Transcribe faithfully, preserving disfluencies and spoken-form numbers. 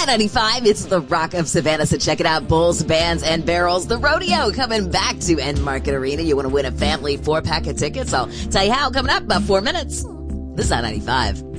I ninety-five, it's the Rock of Savannah, so check it out. Bulls, Bands, and Barrels, the rodeo coming back to End Market Arena. You want to win a family four-pack of tickets? I'll tell you how coming up about four minutes. This is I ninety-five.